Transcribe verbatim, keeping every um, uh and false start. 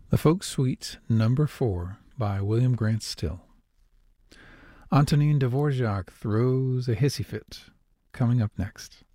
The Folk Suite Number Four by William Grant Still. Antonin Dvorak throws a hissy fit. Coming up next.